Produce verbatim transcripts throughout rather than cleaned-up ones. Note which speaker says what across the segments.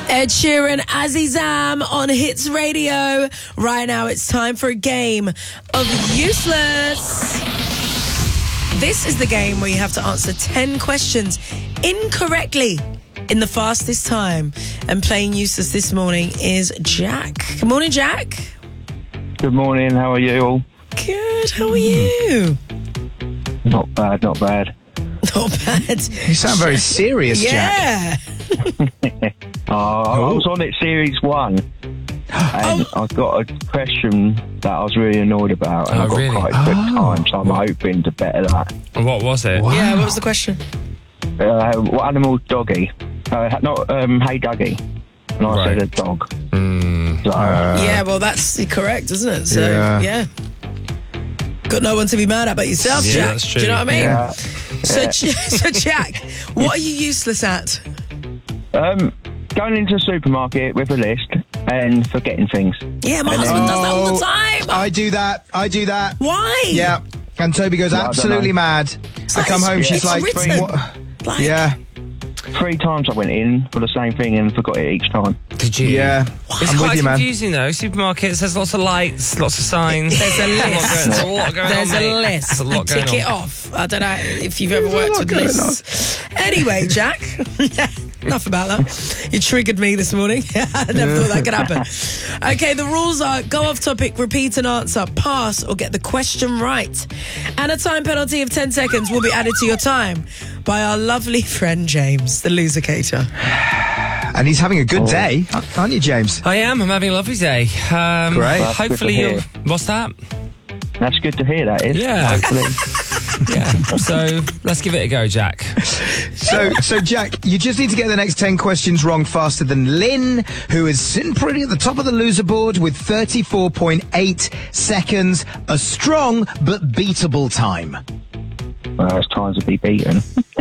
Speaker 1: Ed Sheeran, Azizam on Hits Radio. Right now it's time for a game of Useless. This is the game where you have to answer ten questions incorrectly in the fastest time. And playing Useless this morning is Jack. Good morning, Jack.
Speaker 2: Good morning, how are you all?
Speaker 1: Good, how are you?
Speaker 2: Not bad, not bad.
Speaker 1: Not bad.
Speaker 3: You sound very serious,
Speaker 1: yeah.
Speaker 3: Jack.
Speaker 2: uh, I was on it series one, and
Speaker 1: Oh.
Speaker 2: I got a question that I was really annoyed about, and
Speaker 4: Oh,
Speaker 2: I got
Speaker 4: really?
Speaker 2: quite a quick
Speaker 3: Oh.
Speaker 2: time, so I'm hoping to better that.
Speaker 4: And what was it?
Speaker 3: Wow.
Speaker 1: Yeah, what was the question?
Speaker 2: Uh, what animal's doggy? Uh, not um, hey Dougie. And I
Speaker 4: Right.
Speaker 2: said a dog.
Speaker 4: Mm.
Speaker 2: So,
Speaker 3: Uh,
Speaker 1: yeah, well, that's correct, isn't it? So,
Speaker 3: Yeah.
Speaker 1: yeah. Got no one to be mad at but yourself,
Speaker 4: Yeah,
Speaker 1: Jack.
Speaker 4: that's
Speaker 1: Do you know what I mean?
Speaker 2: yeah.
Speaker 1: So,
Speaker 2: Yeah.
Speaker 1: J- so, Jack, what are you useless at?
Speaker 2: Um, going into the supermarket with a list and forgetting things.
Speaker 1: Yeah, my husband does that all the
Speaker 3: Oh,
Speaker 1: time.
Speaker 3: I do that. I do that.
Speaker 1: Why?
Speaker 3: Yeah. And Toby goes
Speaker 2: Yeah, I don't
Speaker 3: absolutely
Speaker 2: know.
Speaker 3: mad. I
Speaker 1: like
Speaker 3: come
Speaker 1: it's-
Speaker 3: home, she's
Speaker 1: it's
Speaker 3: like,
Speaker 1: written.
Speaker 3: what?
Speaker 1: Like,
Speaker 3: Yeah,
Speaker 2: Three times I went in for the same thing and forgot it each time.
Speaker 4: Did you?
Speaker 3: yeah.
Speaker 4: It's
Speaker 3: I'm
Speaker 4: quite
Speaker 3: with you, man.
Speaker 4: confusing though. Supermarkets, there's lots of lights, lots of signs.
Speaker 1: There's a list.
Speaker 4: There's a lot going
Speaker 1: There's
Speaker 4: on,
Speaker 1: a
Speaker 4: mate.
Speaker 1: list.
Speaker 4: There's a lot
Speaker 1: Tick
Speaker 4: going
Speaker 1: it
Speaker 4: on.
Speaker 1: off. I don't know if you've ever worked with lists. Anyway, Jack, enough about that. You triggered me this morning. I never thought that could happen. Okay, the rules are go off topic, repeat an answer, pass, or get the question right. And a time penalty of ten seconds will be added to your time by our lovely friend James, the losercator.
Speaker 3: And he's having a good day, aren't you, James?
Speaker 4: I am. I'm having a lovely day. Um,
Speaker 3: Great.
Speaker 2: That's
Speaker 4: Hopefully
Speaker 2: good to
Speaker 4: you'll...
Speaker 2: hear.
Speaker 4: What's that?
Speaker 2: That's good to hear, that is.
Speaker 4: Yeah.
Speaker 2: Hopefully.
Speaker 4: Yeah. So let's give it a go, Jack.
Speaker 3: So, so Jack, you just need to get the next ten questions wrong faster than Lynn, who is sitting pretty at the top of the loser board with thirty-four point eight seconds, a strong but beatable time.
Speaker 2: Well, it's time to be beaten.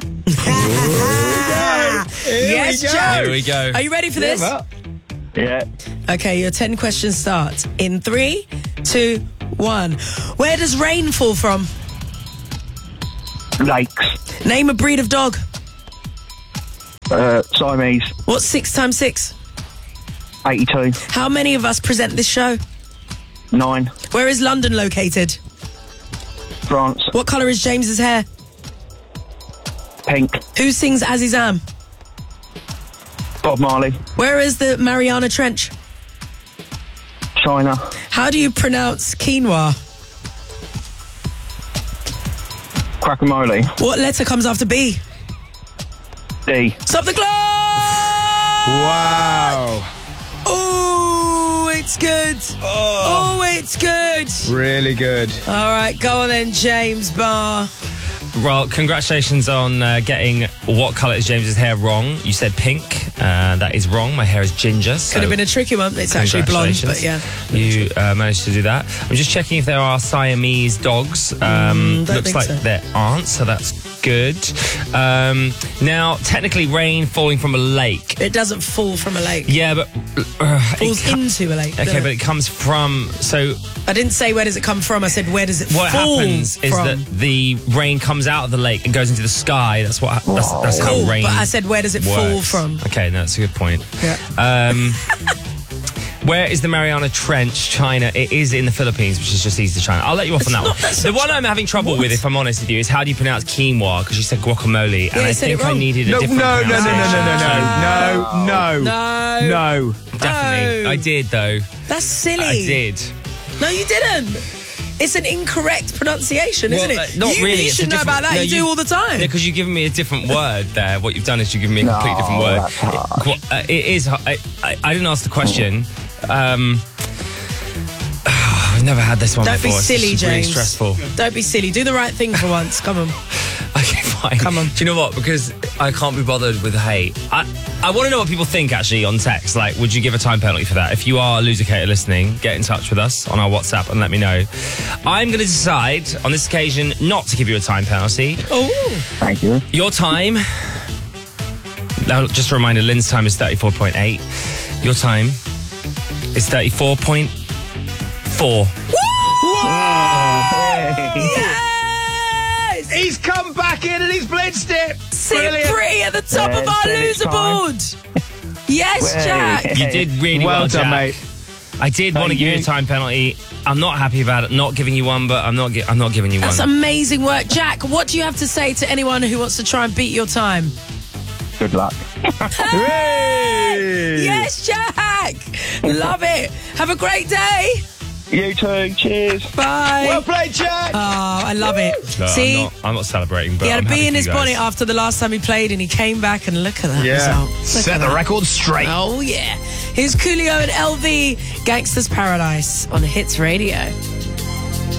Speaker 1: Yes, Jack.
Speaker 4: Here we go.
Speaker 1: Are you ready for this?
Speaker 2: Yeah.
Speaker 1: Okay, your ten questions start in three, two, one. Where does rain fall from?
Speaker 2: Lakes.
Speaker 1: Name a breed of dog.
Speaker 2: Uh, Siamese.
Speaker 1: What's six times six?
Speaker 2: eighty-two.
Speaker 1: How many of us present this show?
Speaker 2: Nine.
Speaker 1: Where is London located?
Speaker 2: France.
Speaker 1: What colour is James's hair?
Speaker 2: Pink.
Speaker 1: Who sings Azizam?
Speaker 2: Bob Marley.
Speaker 1: Where is the Mariana Trench?
Speaker 2: China.
Speaker 1: How do you pronounce quinoa?
Speaker 2: Guacamole.
Speaker 1: What letter comes after B?
Speaker 2: D.
Speaker 1: Stop the clock!
Speaker 3: Wow.
Speaker 1: Oh, it's good. Oh, it's good.
Speaker 3: Really good.
Speaker 1: All right, go on then, James Barr.
Speaker 4: Well, congratulations on uh, getting what colour is James's hair wrong. You said pink. Uh, that is wrong. My hair is ginger. So
Speaker 1: Could have been a tricky one. It's actually blonde, but yeah.
Speaker 4: You uh, managed to do that. I'm just checking if there are Siamese dogs. Um,
Speaker 1: Mm, don't
Speaker 4: looks
Speaker 1: think
Speaker 4: like
Speaker 1: so.
Speaker 4: there aren't, so that's good. Um, now, technically, rain falling from a lake.
Speaker 1: It doesn't fall from a lake.
Speaker 4: Yeah, but uh,
Speaker 1: Falls
Speaker 4: it co-
Speaker 1: into a lake.
Speaker 4: Okay,
Speaker 1: doesn't
Speaker 4: but
Speaker 1: it?
Speaker 4: it comes from. So
Speaker 1: I didn't say where does it come from. I said where does it
Speaker 4: what
Speaker 1: fall
Speaker 4: happens is
Speaker 1: from.
Speaker 4: that the rain comes out of the lake and goes into the sky. That's what. That's, that's how
Speaker 1: Cool,
Speaker 4: rain.
Speaker 1: but I said where does it fall
Speaker 4: works.
Speaker 1: from?
Speaker 4: Okay, no, that's a good point.
Speaker 1: Yeah.
Speaker 4: Um, where is the Mariana Trench? China. It is in the Philippines, which is just east of China. I'll let you off on that
Speaker 1: not-
Speaker 4: one.
Speaker 1: that's
Speaker 4: The
Speaker 1: not
Speaker 4: one I'm having trouble
Speaker 1: What?
Speaker 4: with, if I'm honest with you, is how do you pronounce quinoa? Because you said guacamole, and
Speaker 1: you
Speaker 4: I
Speaker 1: said it
Speaker 4: think I
Speaker 1: wrong.
Speaker 4: needed a
Speaker 3: No, no,
Speaker 4: different
Speaker 3: no, no, no, no,
Speaker 4: pronunciation.
Speaker 3: no, no, no,
Speaker 1: No.
Speaker 3: no.
Speaker 4: Definitely,
Speaker 1: No.
Speaker 4: I did though.
Speaker 1: That's silly.
Speaker 4: I did.
Speaker 1: No, you didn't. It's an incorrect pronunciation, isn't
Speaker 4: Well,
Speaker 1: it?
Speaker 4: uh, not
Speaker 1: you,
Speaker 4: really.
Speaker 1: You
Speaker 4: it's
Speaker 1: should
Speaker 4: a
Speaker 1: know about
Speaker 4: different-
Speaker 1: that.
Speaker 4: no,
Speaker 1: you, do all the time.
Speaker 4: Yeah, because you've given me a different word there. What you've done is you've given me a completely
Speaker 2: No,
Speaker 4: different word.
Speaker 2: that's harsh.
Speaker 4: It, uh, it is. I, I, I didn't ask the question. Um, I've never had this one
Speaker 1: Don't be
Speaker 4: before. It's
Speaker 1: silly,
Speaker 4: just really
Speaker 1: James.
Speaker 4: stressful.
Speaker 1: Don't be silly. Do the right thing for once. Come on.
Speaker 4: Okay, fine.
Speaker 1: Come on.
Speaker 4: Do you know what? Because I can't be bothered with hate. I, I want to know what people think, actually, on text. Like, would you give a time penalty for that? If you are a losercator listening, get in touch with us on our WhatsApp and let me know. I'm going to decide, on this occasion, not to give you a time penalty.
Speaker 1: Oh.
Speaker 2: Thank you.
Speaker 4: Your time... Now, just a reminder, Lynn's time is thirty-four point eight. Your time is thirty-four point four.
Speaker 1: Yes!
Speaker 3: He's come back in and he's blitzed it.
Speaker 1: Sit
Speaker 3: Brilliant.
Speaker 1: pretty at the top
Speaker 2: Yeah,
Speaker 1: of our
Speaker 2: then it's
Speaker 1: loser
Speaker 2: time.
Speaker 1: board. Yes,
Speaker 2: Way.
Speaker 1: Jack.
Speaker 4: You did really well,
Speaker 3: Well done,
Speaker 4: Jack.
Speaker 3: mate.
Speaker 4: I did want to
Speaker 2: Thank
Speaker 4: give you a
Speaker 2: you.
Speaker 4: time penalty. I'm not happy about it. Not giving you one, but I'm not. Gi- I'm not giving you
Speaker 1: That's
Speaker 4: one.
Speaker 1: amazing work. Jack, what do you have to say to anyone who wants to try and beat your time?
Speaker 2: Good luck.
Speaker 3: Hooray!
Speaker 1: Yes, Jack. Love it. Have a great day.
Speaker 2: You too. Cheers.
Speaker 1: Bye.
Speaker 3: Well played, Jack.
Speaker 1: Oh, I love it.
Speaker 4: No,
Speaker 1: See,
Speaker 4: I'm not, I'm not celebrating. But
Speaker 1: he had
Speaker 4: I'm
Speaker 1: a
Speaker 4: happy
Speaker 1: bee in
Speaker 4: for
Speaker 1: his
Speaker 4: you guys.
Speaker 1: bonnet after the last time he played, and he came back and look at that result. Look
Speaker 3: Set
Speaker 1: at
Speaker 3: the
Speaker 1: that.
Speaker 3: record straight.
Speaker 1: Oh, yeah. Here's Coolio and L V, Gangsta's Paradise on Hits Radio.